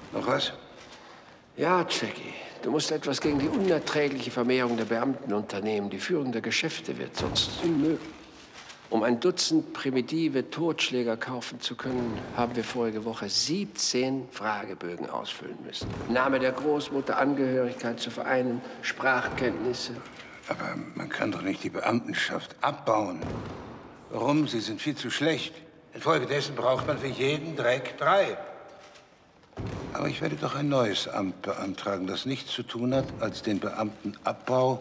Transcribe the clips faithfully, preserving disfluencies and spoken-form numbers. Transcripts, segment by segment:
Noch was? Ja, Jackie. Du musst etwas gegen die unerträgliche Vermehrung der Beamten unternehmen. Die Führung der Geschäfte wird sonst unmöglich. Um ein Dutzend primitive Totschläger kaufen zu können, haben wir vorige Woche siebzehn Fragebögen ausfüllen müssen. Name der Großmutter, Angehörigkeit zu Vereinen, Sprachkenntnisse. Aber man kann doch nicht die Beamtenschaft abbauen. Warum? Sie sind viel zu schlecht. Infolgedessen braucht man für jeden Dreck drei. Aber ich werde doch ein neues Amt beantragen, das nichts zu tun hat, als den Beamtenabbau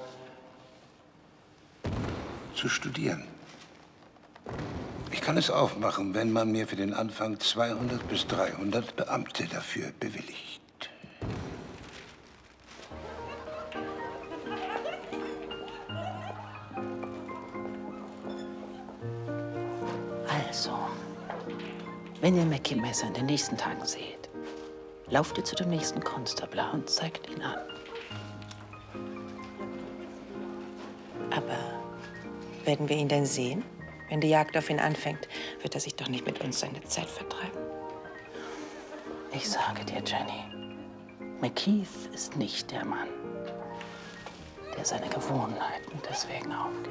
zu studieren. Ich kann es aufmachen, wenn man mir für den Anfang zweihundert bis dreihundert Beamte dafür bewilligt. Also, wenn ihr Mackie Messer in den nächsten Tagen seht, lauft ihr zu dem nächsten Konstabler und zeigt ihn an. Aber werden wir ihn denn sehen? Wenn die Jagd auf ihn anfängt, wird er sich doch nicht mit uns seine Zeit vertreiben. Ich sage dir, Jenny, McKeith ist nicht der Mann, der seine Gewohnheiten deswegen aufgibt.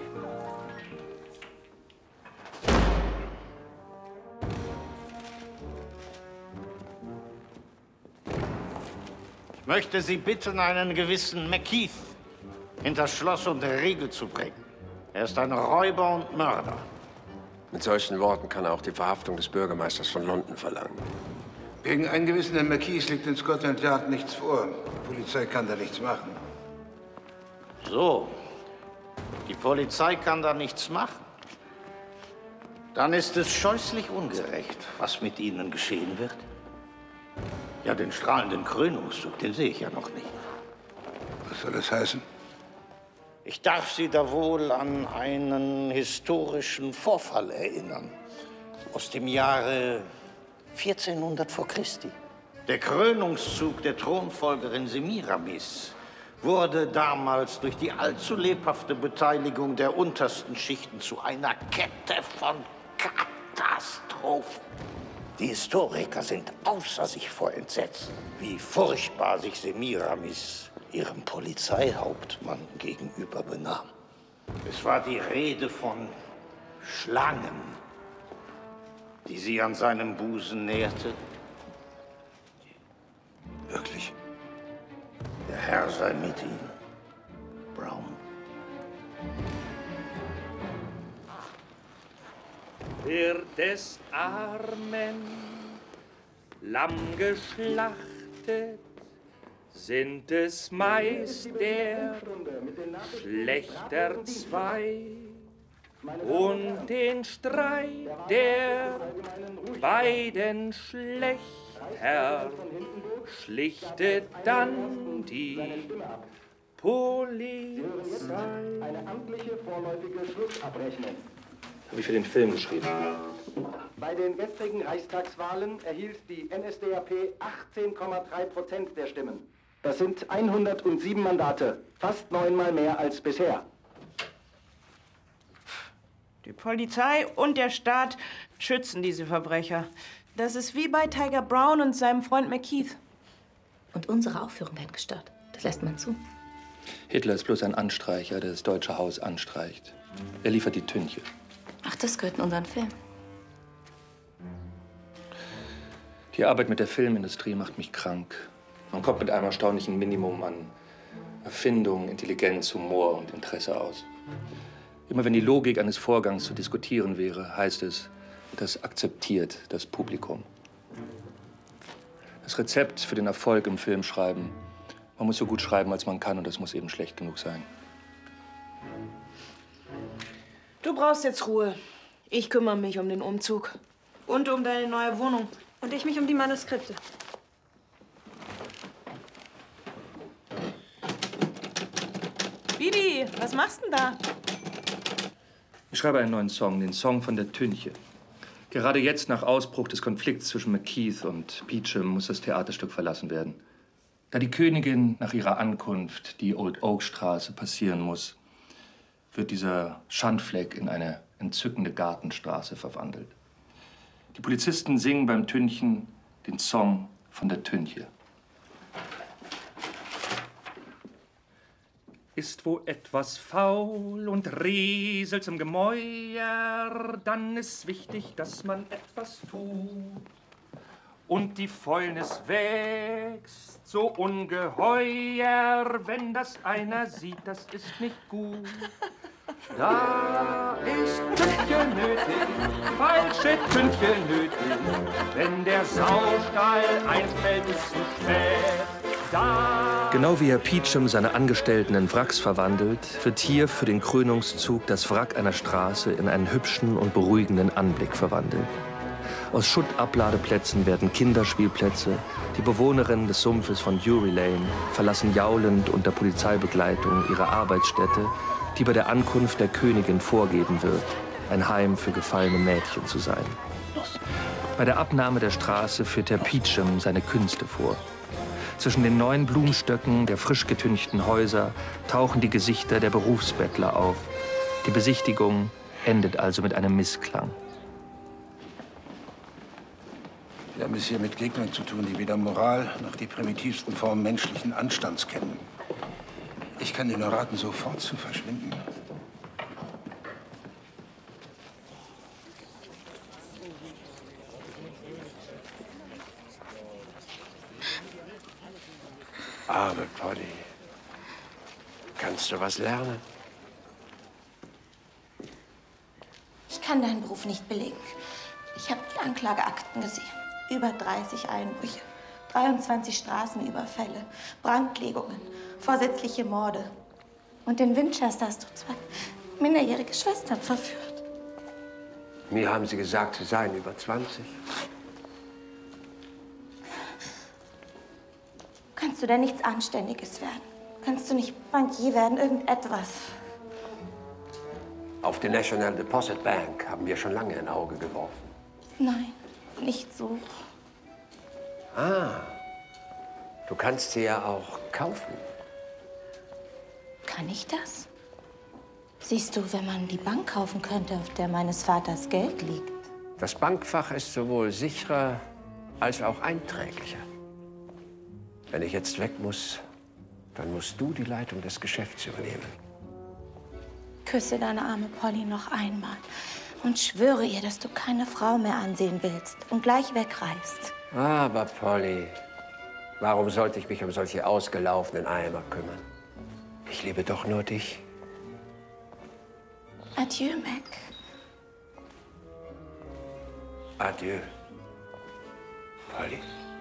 Ich möchte Sie bitten, einen gewissen McKeith hinter Schloss und Riegel zu bringen. Er ist ein Räuber und Mörder. Mit solchen Worten kann er auch die Verhaftung des Bürgermeisters von London verlangen. Gegen einen gewissen Herrn McKeith liegt in Scotland Yard nichts vor. Die Polizei kann da nichts machen. So, die Polizei kann da nichts machen. Dann ist es scheußlich ungerecht, was mit Ihnen geschehen wird. Ja, den strahlenden Krönungszug, den sehe ich ja noch nicht. Was soll das heißen? Ich darf Sie da wohl an einen historischen Vorfall erinnern. Aus dem Jahre vierzehnhundert vor Christi. Der Krönungszug der Thronfolgerin Semiramis wurde damals durch die allzu lebhafte Beteiligung der untersten Schichten zu einer Kette von Katastrophen. Die Historiker sind außer sich vor Entsetzen, wie furchtbar sich Semiramis ihrem Polizeihauptmann gegenüber benahm. Es war die Rede von Schlangen, die sie an seinem Busen nährte. Wirklich? Der Herr sei mit Ihnen, Brown. Wird des armen Lamm geschlachtet, sind es meist der schlechter zwei und den Streit der beiden Schlechter schlichtet dann die Polizei. Eine amtliche vorläufige Schlussabrechnung. Habe ich für den Film geschrieben. Bei den gestrigen Reichstagswahlen erhielt die N S D A P achtzehn Komma drei Prozent der Stimmen. Das sind hundertsieben Mandate, fast neunmal mehr als bisher. Die Polizei und der Staat schützen diese Verbrecher. Das ist wie bei Tiger Brown und seinem Freund McKeith. Und unsere Aufführung wird gestört. Das lässt man zu. Hitler ist bloß ein Anstreicher, der das Deutsche Haus anstreicht. Er liefert die Tünche. Ach, das gehört in unseren Film. Die Arbeit mit der Filmindustrie macht mich krank. Man kommt mit einem erstaunlichen Minimum an Erfindung, Intelligenz, Humor und Interesse aus. Immer wenn die Logik eines Vorgangs zu diskutieren wäre, heißt es, das akzeptiert das Publikum. Das Rezept für den Erfolg im Filmschreiben: man muss so gut schreiben, als man kann, und das muss eben schlecht genug sein. Du brauchst jetzt Ruhe. Ich kümmere mich um den Umzug. Und um deine neue Wohnung. Und ich mich um die Manuskripte. Bibi, was machst du denn da? Ich schreibe einen neuen Song, den Song von der Tünche. Gerade jetzt, nach Ausbruch des Konflikts zwischen McKeith und Peachum, muss das Theaterstück verlassen werden. Da die Königin nach ihrer Ankunft die Old Oak Straße passieren muss, wird dieser Schandfleck in eine entzückende Gartenstraße verwandelt. Die Polizisten singen beim Tünchen den Song von der Tünche. Ist wo etwas faul und rieselt zum Gemäuer, dann ist wichtig, dass man etwas tut. Und die Fäulnis wächst so ungeheuer, wenn das einer sieht, das ist nicht gut. Da ist Tütchen nötig, falsche Tütchen nötig, wenn der Saustall einfällt, ist zu spät. Da Genau wie Herr Peachum seine Angestellten in Wracks verwandelt, wird hier für den Krönungszug das Wrack einer Straße in einen hübschen und beruhigenden Anblick verwandelt. Aus Schuttabladeplätzen werden Kinderspielplätze. Die Bewohnerinnen des Sumpfes von Drury Lane verlassen jaulend unter Polizeibegleitung ihre Arbeitsstätte, die bei der Ankunft der Königin vorgeben wird, ein Heim für gefallene Mädchen zu sein. Bei der Abnahme der Straße führt Herr Peachum seine Künste vor. Zwischen den neuen Blumenstöcken der frisch getünchten Häuser tauchen die Gesichter der Berufsbettler auf. Die Besichtigung endet also mit einem Missklang. Wir haben es hier mit Gegnern zu tun, die weder Moral noch die primitivsten Formen menschlichen Anstands kennen. Ich kann dir nur raten, sofort zu verschwinden. Arme Polly. Kannst du was lernen? Ich kann deinen Beruf nicht belegen. Ich habe die Anklageakten gesehen. Über dreißig Einbrüche, dreiundzwanzig Straßenüberfälle, Brandlegungen, vorsätzliche Morde. Und in Winchester hast du zwei minderjährige Schwestern verführt. Mir haben sie gesagt, sie seien über zwanzig. Kannst du denn nichts Anständiges werden? Kannst du nicht Bankier werden, irgendetwas? Auf die National Deposit Bank haben wir schon lange ein Auge geworfen. Nein, nicht so. Ah, du kannst sie ja auch kaufen. Kann ich das? Siehst du, wenn man die Bank kaufen könnte, auf der meines Vaters Geld liegt. Das Bankfach ist sowohl sicherer als auch einträglicher. Wenn ich jetzt weg muss, dann musst du die Leitung des Geschäfts übernehmen. Küsse deine arme Polly noch einmal und schwöre ihr, dass du keine Frau mehr ansehen willst und gleich wegreist. Aber Polly, warum sollte ich mich um solche ausgelaufenen Eimer kümmern? Ich liebe doch nur dich. Adieu, Mac. Adieu, Polly.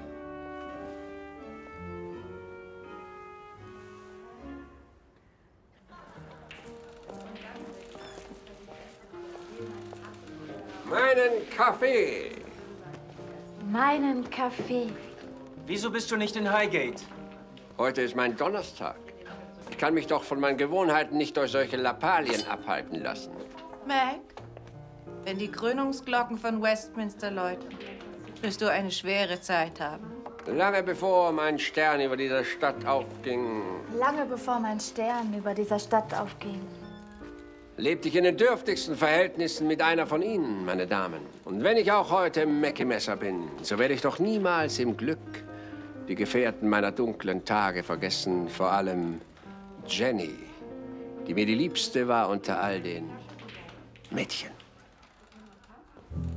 Meinen Kaffee. Meinen Kaffee. Wieso bist du nicht in Highgate? Heute ist mein Donnerstag. Ich kann mich doch von meinen Gewohnheiten nicht durch solche Lappalien abhalten lassen. Mac, wenn die Krönungsglocken von Westminster läuten, wirst du eine schwere Zeit haben. Lange bevor mein Stern über dieser Stadt aufging, Lange bevor mein Stern über dieser Stadt aufging, lebte ich in den dürftigsten Verhältnissen mit einer von Ihnen, meine Damen. Und wenn ich auch heute im Mäckemesser bin, so werde ich doch niemals im Glück die Gefährten meiner dunklen Tage vergessen, vor allem Jenny, die mir die Liebste war unter all den Mädchen.